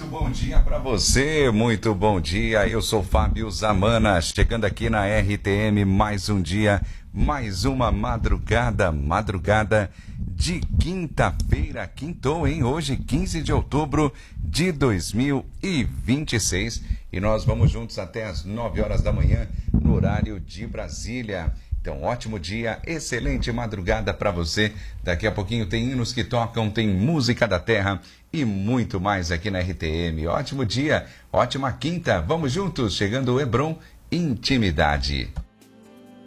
bom dia para você, muito bom dia. Eu sou Fábio Zamana, chegando aqui na RTM mais um dia, mais uma madrugada de quinta-feira. Quintou, hein? Hoje, 15 de outubro de 2026. E nós vamos juntos até as 9 horas da manhã, no horário de Brasília. Então, ótimo dia, excelente madrugada para você. Daqui a pouquinho tem hinos que tocam, tem música da terra e muito mais aqui na RTM. Ótimo dia, ótima quinta. Vamos juntos, chegando o Hebron Intimidade.